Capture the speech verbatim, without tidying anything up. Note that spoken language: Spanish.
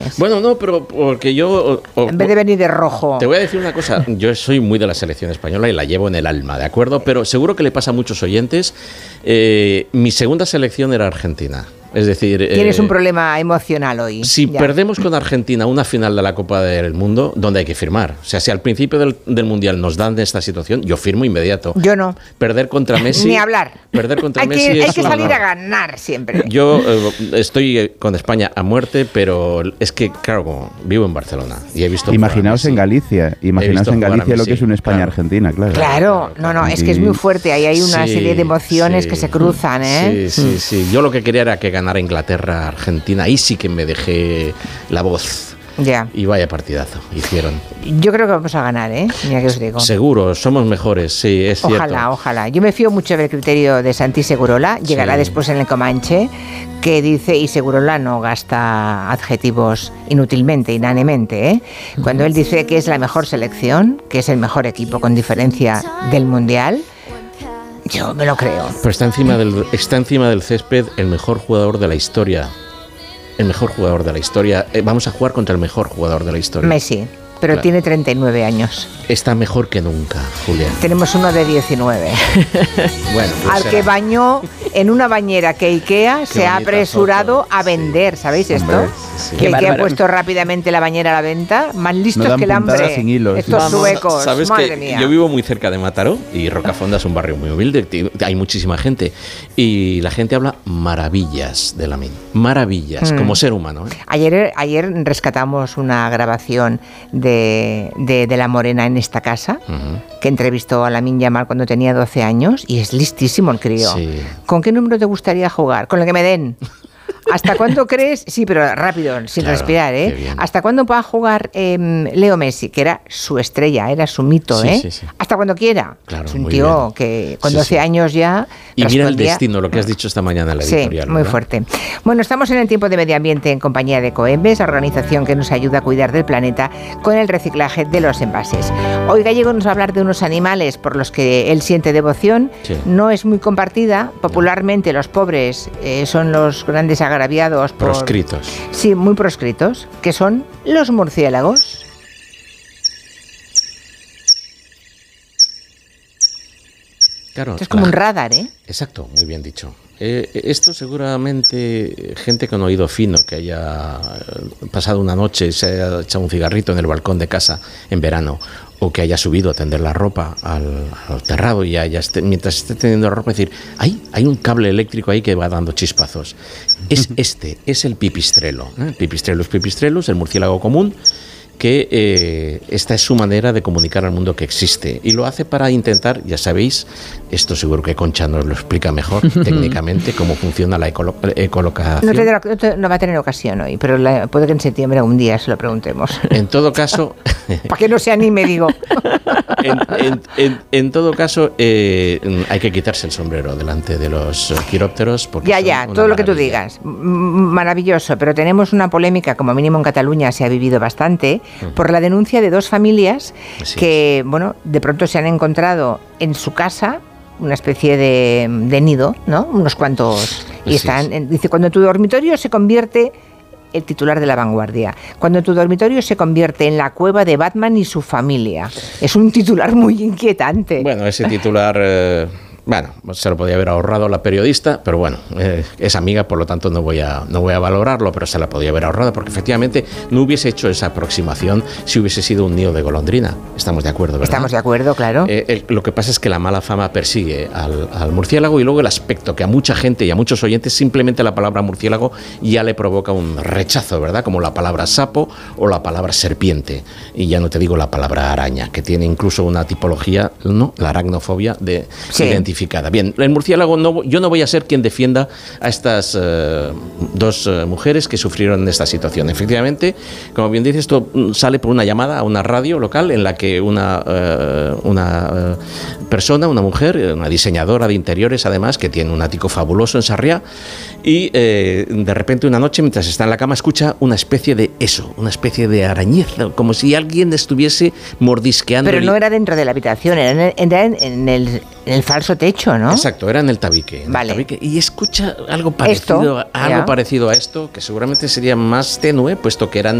Bueno, no, pero porque yo... O, o, en vez de venir de rojo. Te voy a decir una cosa, yo soy muy de la selección española y la llevo en el alma, ¿de acuerdo? Pero seguro que le pasa a muchos oyentes. Eh, mi segunda selección era Argentina. Es decir... Tienes eh, un problema emocional hoy. Si ya. perdemos con Argentina una final de la Copa del Mundo, ¿dónde hay que firmar? O sea, si al principio del, del Mundial nos dan esta situación, yo firmo inmediato. Yo no. Perder contra Messi... Ni hablar. Perder contra hay Messi que, es Hay que un salir honor. a ganar siempre. Yo eh, estoy con España a muerte, pero es que, claro, como vivo en Barcelona y he visto... Imaginaos en Galicia, imaginaos en Galicia lo que es una España-Argentina, claro. Claro, no, no, es que es muy fuerte, ahí hay una sí, serie de emociones sí, que se cruzan, ¿eh? Sí, sí, sí. Yo lo que quería era que ganara Inglaterra, Argentina, ahí sí que me dejé la voz. Ya. Y vaya partidazo hicieron. Yo creo que vamos a ganar, ¿eh? Mira que os digo. Seguro, somos mejores, sí, es cierto. Ojalá, ojalá. Yo me fío mucho del criterio de Santi Segurola, llegará sí. después en el Comanche, que dice, y Segurola no gasta adjetivos inútilmente, inanemente, ¿eh? Cuando él dice que es la mejor selección, que es el mejor equipo con diferencia del Mundial, yo me lo creo. Pero está encima del, está encima del césped el mejor jugador de la historia. El mejor jugador de la historia. Eh, vamos a jugar contra el mejor jugador de la historia. Messi, pero claro. Tiene treinta y nueve años. Está mejor que nunca, Julia. Tenemos uno de diecinueve. Bueno, pues al será. que bañó en una bañera que IKEA Qué se ha apresurado foto. a vender, sí. ¿Sabéis esto? Hombre, sí. Que IKEA ha puesto rápidamente la bañera a la venta, más listos no que el hambre. Sin hilos, Estos sí. suecos, ¿Sabes madre que mía. Yo vivo muy cerca de Mataró y Rocafonda es un barrio muy humilde, hay muchísima gente y la gente habla maravillas de Lamine, maravillas, mm. como ser humano. ¿eh? Ayer, ayer rescatamos una grabación de, de, de La Morena en esta casa, uh-huh. que entrevistó a Lamine Yamal cuando tenía doce años y es listísimo el crío. Sí. ¿Con qué número te gustaría jugar? Con el que me den. ¿Hasta cuándo crees? Sí, pero rápido, sin claro, respirar, ¿eh? ¿Hasta cuándo va a jugar eh, Leo Messi? Que era su estrella, era su mito, sí, ¿eh? Sí, sí. Hasta cuando quiera. Claro, es un tío bien. que con sí, doce sí. años ya... Y respondía... mira el destino, lo que has dicho esta mañana en la editorial. Sí, muy ¿verdad? fuerte. Bueno, estamos en el tiempo de medio ambiente en compañía de Coembes, organización que nos ayuda a cuidar del planeta con el reciclaje de los envases. Hoy Gallego nos va a hablar de unos animales por los que él siente devoción. Sí. No es muy compartida. Popularmente los pobres eh, son los grandes agraviados por... Proscritos. Sí, muy proscritos, que son los murciélagos. Claro, esto es como la... un radar, ¿eh? Exacto, muy bien dicho. Eh, esto seguramente gente con oído fino que haya pasado una noche y se haya echado un cigarrito en el balcón de casa en verano, o que haya subido a tender la ropa al, al terrado y haya esté, mientras esté tendiendo la ropa decir, ¡ay! Hay un cable eléctrico ahí que va dando chispazos. Es este, es el pipistrelo. ¿eh? Pipistrellus pipistrellus, el murciélago común, que eh, esta es su manera de comunicar al mundo que existe. Y lo hace para intentar, ya sabéis, esto seguro que Concha nos lo explica mejor técnicamente, cómo funciona la ecolo- ecolocación. No, te, no, te, no va a tener ocasión hoy, pero la, puede que en septiembre un día se lo preguntemos. En todo caso... Para que no se anime, digo. En, en, en, en todo caso, eh, hay que quitarse el sombrero delante de los quirópteros. Porque ya, ya, todo lo que tú digas. Maravilloso, pero tenemos una polémica, como mínimo en Cataluña se ha vivido bastante, uh-huh. por la denuncia de dos familias Así que, es. bueno, de pronto se han encontrado en su casa una especie de, de nido, ¿no? Unos cuantos. Y están, es. dice, cuando tu dormitorio se convierte... El titular de La Vanguardia. Cuando tu dormitorio se convierte en la cueva de Batman y su familia. Es un titular muy inquietante. Bueno, ese titular... Eh... Bueno, se lo podía haber ahorrado la periodista, pero bueno, eh, es amiga, por lo tanto no voy a no voy a valorarlo, pero se la podía haber ahorrado porque efectivamente no hubiese hecho esa aproximación si hubiese sido un nido de golondrina. Estamos de acuerdo, ¿verdad? Estamos de acuerdo, claro. Eh, eh, lo que pasa es que la mala fama persigue al, al murciélago y luego el aspecto que a mucha gente y a muchos oyentes simplemente la palabra murciélago ya le provoca un rechazo, ¿verdad? Como la palabra sapo o la palabra serpiente. Y ya no te digo la palabra araña, que tiene incluso una tipología, ¿no? La aracnofobia de sí. identificar. Bien, el murciélago, no, yo no voy a ser quien defienda a estas uh, dos uh, mujeres que sufrieron esta situación. Efectivamente, como bien dices, esto sale por una llamada a una radio local en la que una, uh, una uh, persona, una mujer, una diseñadora de interiores además, que tiene un ático fabuloso en Sarriá, y eh, de repente una noche, mientras está en la cama, escucha una especie de eso, una especie de arañez, como si alguien estuviese mordisqueando. Pero no era dentro de la habitación, era en el, en el En el falso techo, ¿no? Exacto, era en el tabique. En vale. el tabique, y escucha algo parecido, esto, algo parecido a esto, que seguramente sería más tenue, puesto que eran